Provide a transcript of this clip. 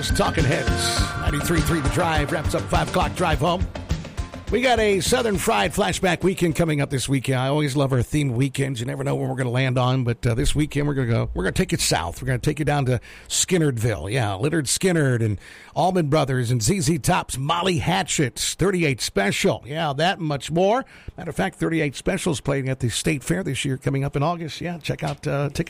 Yes, Talking Heads. 93.3 The Drive wraps up 5 o'clock drive home. We got a Southern Fried Flashback weekend coming up this weekend. I always love our themed weekends. You never know when we're going to land on, but this weekend we're going to take it south. We're going to take you down to Skinnerdville. Yeah, Leonard Skinner and Allman Brothers and ZZ Top's Molly Hatchet's 38 Special. Yeah, that and much more. Matter of fact, 38 Special's playing at the State Fair this year coming up in August. Yeah, check out tickets.